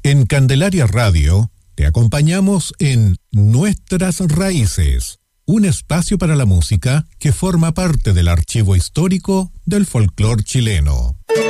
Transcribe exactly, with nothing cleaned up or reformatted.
En Candelaria Radio te acompañamos en Nuestras Raíces, un espacio para la música que forma parte del archivo histórico del folclore chileno.